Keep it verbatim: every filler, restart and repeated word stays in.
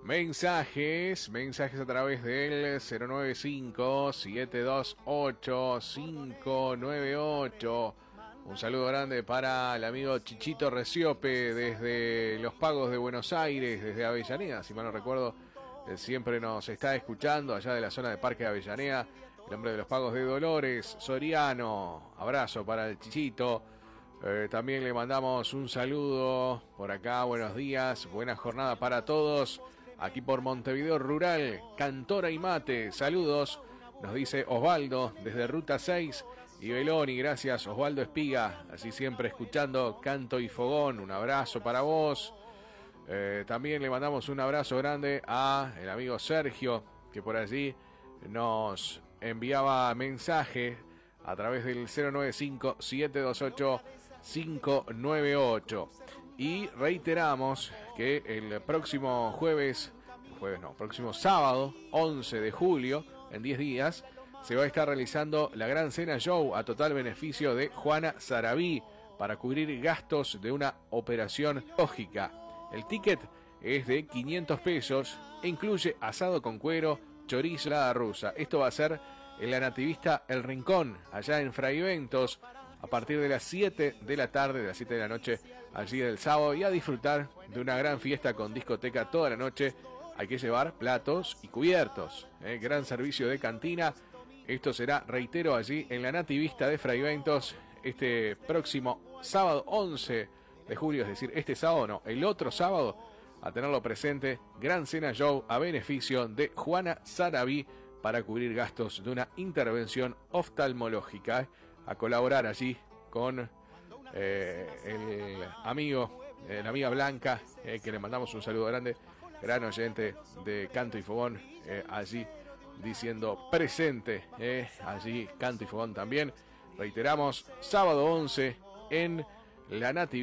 Mensajes, mensajes a través del cero nueve cinco, siete dos ocho, cinco nueve ocho. Un saludo grande para el amigo Chichito Reciope desde Los Pagos de Buenos Aires, desde Avellaneda, si mal no recuerdo, él siempre nos está escuchando allá de la zona de Parque de Avellaneda. El hombre de Los Pagos de Dolores, Soriano, abrazo para el Chichito. Eh, también le mandamos un saludo por acá, buenos días, buena jornada para todos. Aquí por Montevideo Rural, Cantora y Mate, saludos, nos dice Osvaldo desde Ruta seis y Beloni, gracias Osvaldo Espiga, así siempre escuchando Canto y Fogón, un abrazo para vos. Eh, también le mandamos un abrazo grande a el amigo Sergio, que por allí nos enviaba mensaje a través del cero nueve cinco, siete dos ocho, cinco nueve ocho. Y reiteramos que el próximo jueves, jueves no, próximo sábado, once de julio, en diez días, se va a estar realizando la Gran Cena Show a total beneficio de Juana Sarabí para cubrir gastos de una operación lógica. El ticket es de quinientos pesos e incluye asado con cuero, chorizo, ensalada rusa. Esto va a ser en la Nativista El Rincón, allá en Fraiventos, a partir de las siete de la tarde, de las siete de la noche, allí del sábado, y a disfrutar de una gran fiesta con discoteca toda la noche. Hay que llevar platos y cubiertos, ¿eh? Gran servicio de cantina. Esto será, reitero, allí en la Nativista de Fraiventos, este próximo sábado once de julio, es decir, este sábado no, el otro sábado, a tenerlo presente, Gran Cena Show a beneficio de Juana Sarabí para cubrir gastos de una intervención oftalmológica, ¿eh? A colaborar allí con eh, el amigo, eh, la amiga Blanca, eh, que le mandamos un saludo grande, gran oyente de Canto y Fogón, eh, allí diciendo presente, eh, allí Canto y Fogón también. Reiteramos, sábado once en la Natividad.